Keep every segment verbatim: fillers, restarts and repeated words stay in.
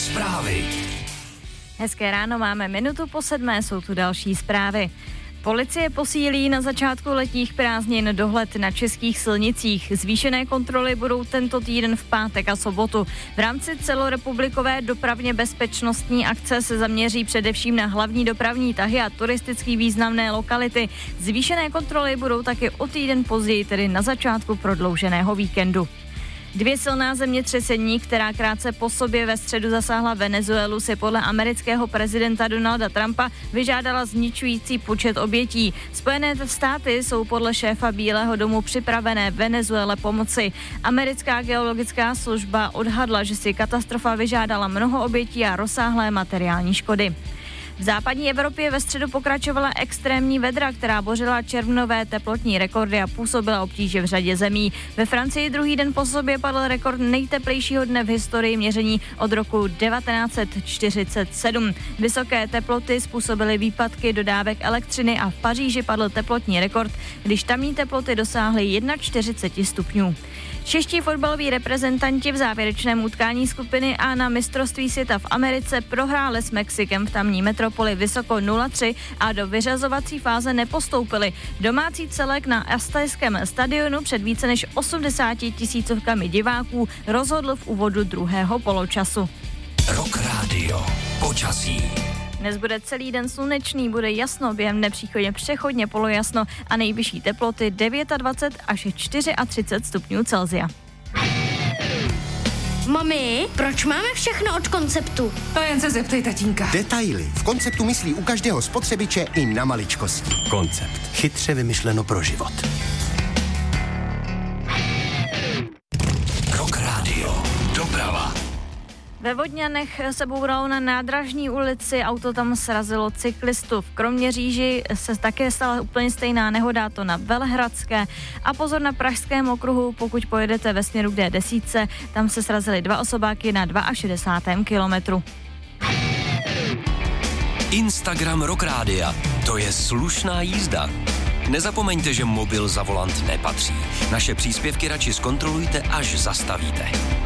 Zprávy. Hezké ráno, máme minutu po sedmé, jsou tu další zprávy. Policie posílí na začátku letních prázdnin dohled na českých silnicích. Zvýšené kontroly budou tento týden v pátek a sobotu. V rámci celorepublikové dopravně bezpečnostní akce se zaměří především na hlavní dopravní tahy a turisticky významné lokality. Zvýšené kontroly budou taky o týden později, tedy na začátku prodlouženého víkendu. Dvě silná zemětřesení, která krátce po sobě ve středu zasáhla Venezuelu, si podle amerického prezidenta Donalda Trumpa vyžádala zničující počet obětí. Spojené státy jsou podle šéfa Bílého domu připravené Venezuele pomoci. Americká geologická služba odhadla, že si katastrofa vyžádala mnoho obětí a rozsáhlé materiální škody. V západní Evropě ve středu pokračovala extrémní vedra, která bořila červnové teplotní rekordy a působila obtíže v řadě zemí. Ve Francii druhý den po sobě padl rekord nejteplejšího dne v historii měření od roku devatenáct set čtyřicet sedm. Vysoké teploty způsobily výpadky dodávek elektřiny a v Paříži padl teplotní rekord, když tamní teploty dosáhly čtyřicet jedna stupňů. Čeští fotbaloví reprezentanti v závěrečném utkání skupiny A na mistrovství světa v Americe prohráli s Mexikem v tamní metropoli vysoko nula tři a do vyřazovací fáze nepostoupili. Domácí celek na Aztéckém stadionu před více než osmdesáti tisícovkami diváků rozhodl v úvodu druhého poločasu. Rock Radio. Počasí. Dnes bude celý den slunečný, bude jasno, během dne příchodně přechodně polojasno a nejvyšší teploty dvacet devět až třicet čtyři stupňů Celsia. Mami, proč máme všechno od Konceptu? To jen se zeptej tatínka. Detaily. V Konceptu myslí u každého spotřebiče i na maličkosti. Koncept. Chytře vymyšleno pro život. Rock Radio. Doprava. Ve Vodňanech se bouralo na Nádražní ulici, auto tam srazilo cyklistu. V Kroměříži se také stala úplně stejná nehoda, to na Velehradské. A pozor na Pražském okruhu, pokud pojedete ve směru k D deset, tam se srazily dva osobáky na šedesátém druhém kilometru. Instagram Rock Rádia. To je slušná jízda. Nezapomeňte, že mobil za volant nepatří. Naše příspěvky radši zkontrolujte, až zastavíte.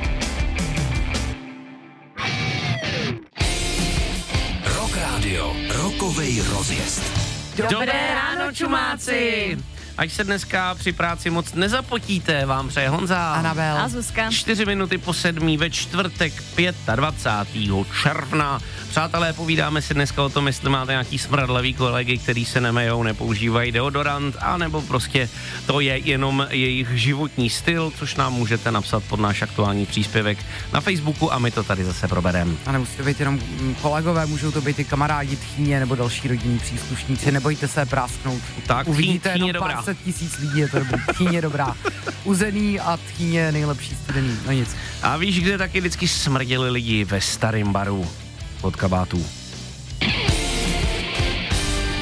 Rock Radio. Rokovej rozjezd. Dobré ráno, čumáci! Ať se dneska při práci moc nezapotíte, vám přeje Honza. Anabel. A Zuzka. Čtyři minuty po sedmí ve čtvrtek dvacátého pátého června. Přátelé, povídáme si dneska o tom, jestli máte nějaký smradlavý kolegy, který se nemejou, nepoužívají deodorant, anebo prostě to je jenom jejich životní styl, což nám můžete napsat pod náš aktuální příspěvek na Facebooku a my to tady zase probereme. A nemusí to být jenom kolegové, můžou to být i kamarádi, tchýně nebo další rodinní příslušníci, nebojte se prásknout. Tak, uvidíte tchýně jenom dobrá. pár set tisíc lidí, je to dobrý. Tchýně dobrá. Uzený a tchýně nejlepší studený, no nic. A víš, kde taky vždycky smrděli lidi? Ve starém baru od kabátů.